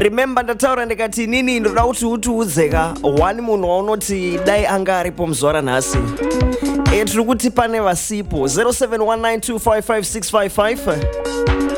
Remember ndataura ndikati nini ndoda kuti utiudzeka one munhu waunoti dai anga aripo muzora nhasi. Tiri kuti pane vasipo 0719255655